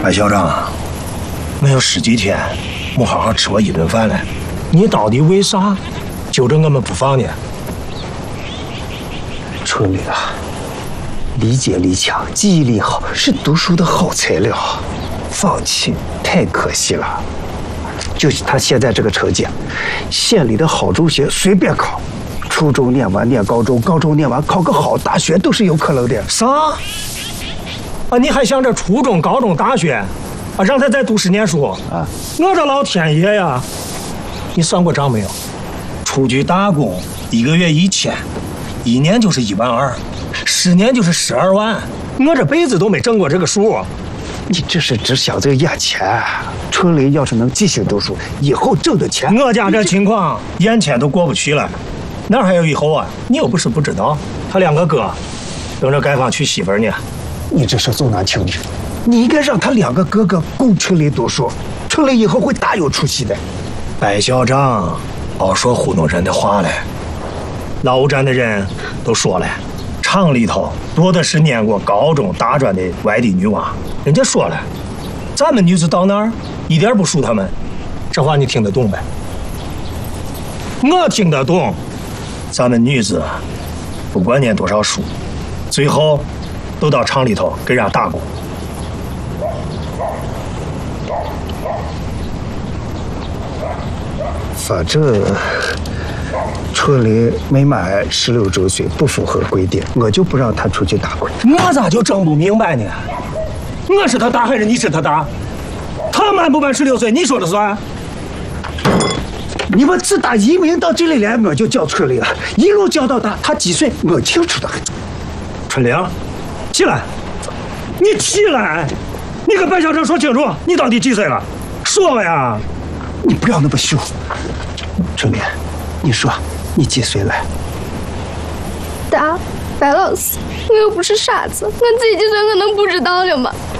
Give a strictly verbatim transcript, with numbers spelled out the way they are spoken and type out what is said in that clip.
白校长，我有十几天没好好吃过一顿饭了，你到底为啥揪着我们不放呢？ 春丽啊，理解力强，记忆力好，是读书的好材料，放弃太可惜了。就是他现在这个成绩，县里的好中学随便考，初中念完念高中，高中念完考个好大学都是有可能的。 啥？啊，你还想着初中、高中、大学，啊，让他再读十年书啊？我的老天爷呀！你算过账没有？出去打工一个月一千，一年就是一万二，十年就是十二万。我这辈子都没挣过这个数。 你这是只想着眼前。春雷要是能继续读书，以后挣的钱…… 我家这情况，眼前都过不去了，哪还有以后啊？你又不是不知道，他两个哥等着街坊娶媳妇呢。 你这是重男轻女，你应该让他两个哥哥供春雷读书，春雷以后会大有出息的。 白校长，别说糊弄人的话了。老站的人都说了，厂里头多的是念过高中、大专的外地女娃。人家说了，咱们女子到那儿一点不输他们。这话你听得懂呗？我听得懂。咱们女子不管念多少书，最后都到厂里头给人家打工。 反正春雷没满十六周岁，不符合规定，我就不让他出去打工。 我咋就整不明白呢？我是他大还是你是他大？他满不满十六岁，你说了算？ 你们自打移民到这里来，我就叫春雷了，一路叫到大，他几岁我清楚的很。 春玲，起来！你起来！你跟白校长说清楚，你到底几岁了？说呀！ 你不要那么凶。春莲，你说你几岁了？ 大，白老师，我又不是傻子，我自己几岁我能不知道的吗？